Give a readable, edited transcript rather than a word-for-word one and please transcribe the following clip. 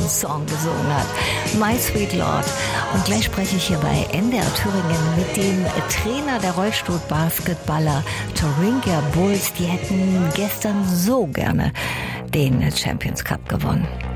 Song gesungen hat. My Sweet Lord. Und gleich spreche ich hier bei NDR Thüringen mit dem Trainer der Rollstuhl-Basketballer Thuringia Bulls. Die hätten gestern so gerne den Champions Cup gewonnen.